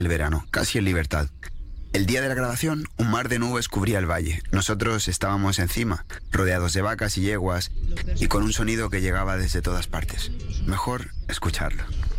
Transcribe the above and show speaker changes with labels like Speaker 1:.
Speaker 1: el verano, casi en libertad. El día de la grabación, un mar de nubes cubría el valle. Nosotros estábamos encima, rodeados de vacas y yeguas, y con un sonido que llegaba desde todas partes. Mejor escucharlo.